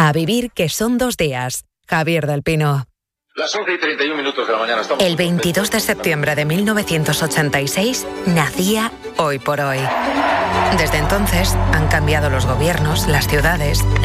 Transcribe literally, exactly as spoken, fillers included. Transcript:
A vivir que son dos días. Javier del Pino. Las once y treinta y un minutos de la mañana estamos... El veintidós de septiembre de mil novecientos ochenta y seis nacía Hoy por Hoy. Desde entonces han cambiado los gobiernos, las ciudades,